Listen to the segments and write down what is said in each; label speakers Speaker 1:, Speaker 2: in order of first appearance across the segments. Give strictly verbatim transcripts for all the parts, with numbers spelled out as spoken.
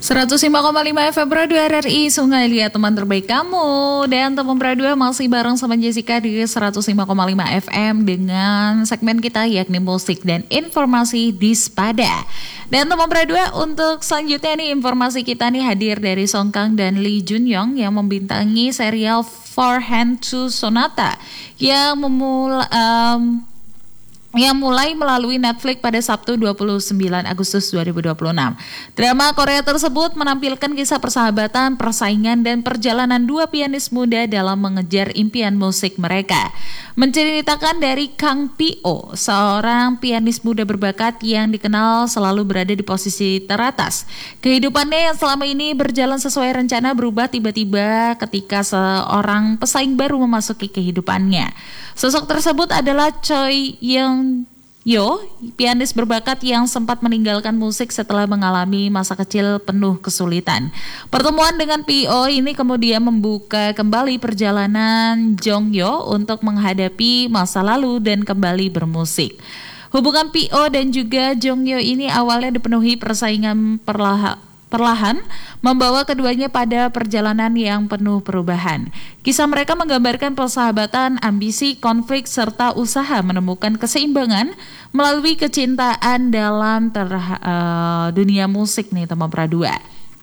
Speaker 1: seratus lima koma lima F M Radio R R I Sungai Liat, teman terbaik kamu. Dan teman Radio masih bareng sama Jessica di seratus lima koma lima F M dengan segmen kita yakni musik dan informasi di Spada. Dan teman Radio, untuk selanjutnya nih informasi kita nih hadir dari Song Kang dan Lee Jun Young yang membintangi serial Four Hand to Sonata yang memulai um, yang mulai melalui Netflix pada Sabtu dua puluh sembilan Agustus dua ribu dua puluh enam. Drama Korea tersebut menampilkan kisah persahabatan, persaingan, dan perjalanan dua pianis muda dalam mengejar impian musik mereka. Menceritakan dari Kang Pio, seorang pianis muda berbakat yang dikenal selalu berada di posisi teratas. Kehidupannya yang selama ini berjalan sesuai rencana berubah tiba-tiba ketika seorang pesaing baru memasuki kehidupannya. Sosok tersebut adalah Choi Young Yo, pianis berbakat yang sempat meninggalkan musik setelah mengalami masa kecil penuh kesulitan. Pertemuan dengan P O ini kemudian membuka kembali perjalanan Jong Yo untuk menghadapi masa lalu dan kembali bermusik. Hubungan P O dan juga Jong Yo ini awalnya dipenuhi persaingan perlahan Perlahan membawa keduanya pada perjalanan yang penuh perubahan. Kisah mereka menggambarkan persahabatan, ambisi, konflik, serta usaha menemukan keseimbangan melalui kecintaan dalam ter, uh, dunia musik nih teman Pradua.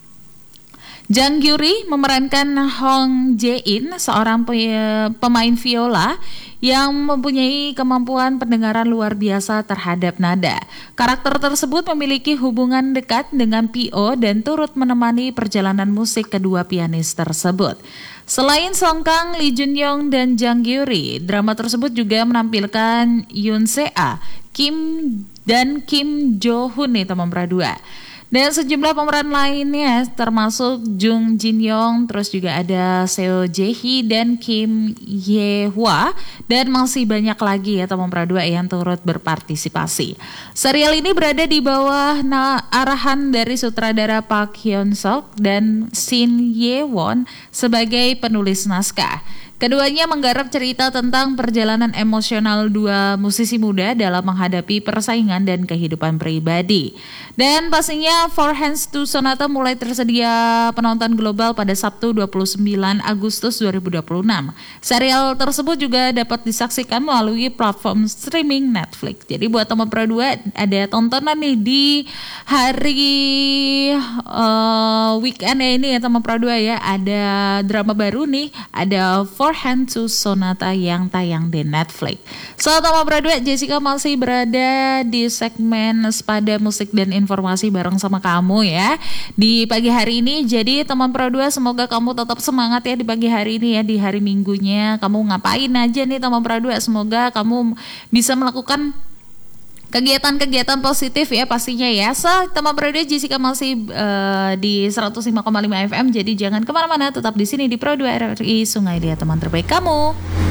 Speaker 1: Jang Gyuri memerankan Hong Jae-in, seorang pe- pemain viola yang mempunyai kemampuan pendengaran luar biasa terhadap nada. Karakter tersebut memiliki hubungan dekat dengan P O dan turut menemani perjalanan musik kedua pianis tersebut. Selain Song Kang, Lee Jun Young, dan Jang Gyuri, drama tersebut juga menampilkan Yoon Se-a, Kim dan Kim Jo Hoon nih teman Pradua. Dan sejumlah pemeran lainnya termasuk Jung Jin Yong, terus juga ada Seo Jae Hee dan Kim Ye Hwa, dan masih banyak lagi ya teman Pradua yang turut berpartisipasi. Serial ini berada di bawah nah, arahan dari sutradara Park Hyun Sok dan Shin Ye Won sebagai penulis naskah. Keduanya menggarap cerita tentang perjalanan emosional dua musisi muda dalam menghadapi persaingan dan kehidupan pribadi. Dan pastinya Four Hands to Sonata mulai tersedia penonton global pada Sabtu dua puluh sembilan Agustus dua ribu dua puluh enam. Serial tersebut juga dapat disaksikan melalui platform streaming Netflix. Jadi buat teman Pradua ada tontonan nih di hari uh, weekend ini ya teman Pradua ya. Ada drama baru nih, ada Four Hand to Sonata yang tayang di Netflix. So, teman Pradua, Jessica masih berada di segmen Spada Musik dan Informasi bareng sama kamu ya di pagi hari ini. Jadi teman Pradua, semoga kamu tetap semangat ya di pagi hari ini ya, di hari Minggunya. Kamu ngapain aja nih teman Pradua? Semoga kamu bisa melakukan kegiatan-kegiatan positif ya pastinya ya. So, teman Pradua, Jessica masih uh, di seratus lima koma lima F M. Jadi jangan kemana-mana, tetap di sini di Pro dua R R I Sungai Liat, teman terbaik kamu.